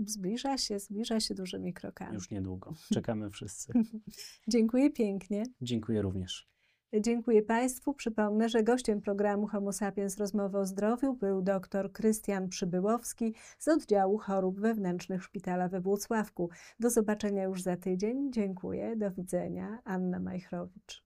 zbliża się dużymi krokami. Już niedługo. Czekamy wszyscy. Dziękuję pięknie. Dziękuję również. Dziękuję Państwu. Przypomnę, że gościem programu Homo Sapiens Rozmowy o zdrowiu był dr Krystian Przybyłowski z oddziału chorób wewnętrznych szpitala we Włocławku. Do zobaczenia już za tydzień. Dziękuję. Do widzenia. Anna Majchrowicz.